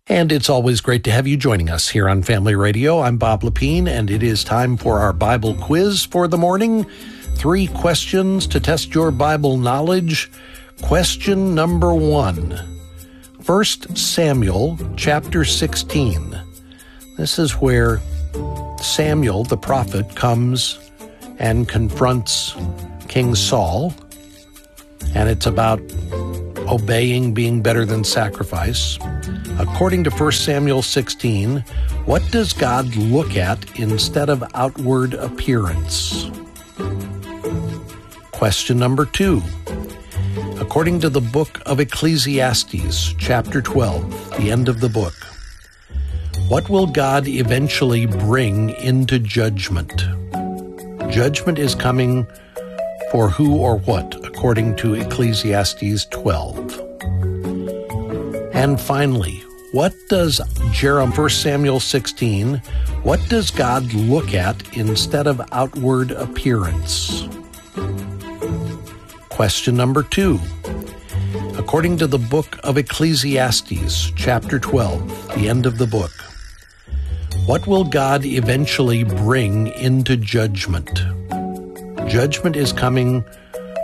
And it's always great to have you joining us here on Family Radio. I'm Bob Lepine, and it is time for our Bible quiz for the morning. 3 questions to test your Bible knowledge. Question number 1. 1 Samuel chapter 16. This is where Samuel, the prophet, comes and confronts King Saul. And it's about obeying being better than sacrifice. According to 1 Samuel 16, what does God look at instead of outward appearance? Question number 2. According to the book of Ecclesiastes, chapter 12, the end of the book, what will God eventually bring into judgment? Judgment is coming for who or what, according to Ecclesiastes 12. And finally, what does 1 Samuel 16, what does God look at instead of outward appearance? Question number 2. According to the book of Ecclesiastes, chapter 12, the end of the book, what will God eventually bring into judgment? Judgment is coming